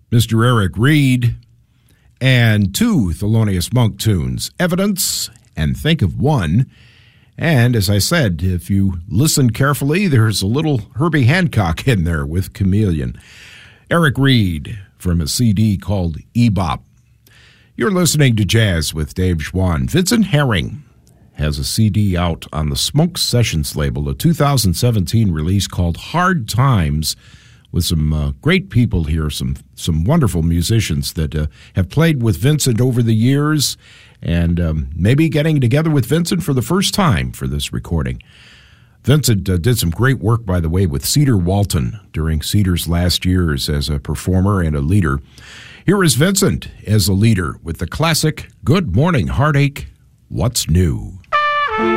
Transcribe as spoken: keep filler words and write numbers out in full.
Mister Eric Reed, and two Thelonious Monk tunes, Evidence and Think of One. And as I said, if you listen carefully, there's a little Herbie Hancock in there with Chameleon. Eric Reed from a C D called E-Bop. You're listening to Jazz with Dave Schwann. Vincent Herring has a C D out on the Smoke Sessions label, a two thousand seventeen release called Hard Times, with some uh, great people here, some some wonderful musicians that uh, have played with Vincent over the years, and um, maybe getting together with Vincent for the first time for this recording. Vincent uh, did some great work, by the way, with Cedar Walton during Cedar's last years as a performer and a leader. Here is Vincent as a leader with the classic Good Morning Heartache, What's New?